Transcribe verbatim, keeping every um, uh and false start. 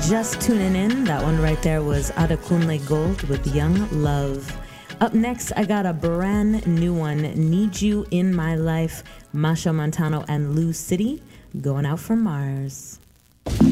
just tuning in, that one right there was Adekunle Gold with Young Love. Up next, I got a brand new one, Need You in My Life, Masha Montano and Lou City, going out from Mars.